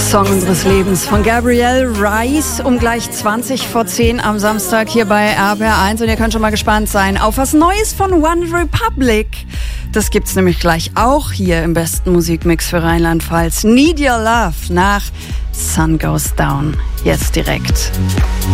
Song unseres Lebens von Gabrielle Rice um gleich 20 vor 10 am Samstag hier bei RBR1. Und ihr könnt schon mal gespannt sein auf was Neues von One Republic. Das gibt's nämlich gleich auch hier im besten Musikmix für Rheinland-Pfalz. Need Your Love nach Sun Goes Down. Jetzt direkt.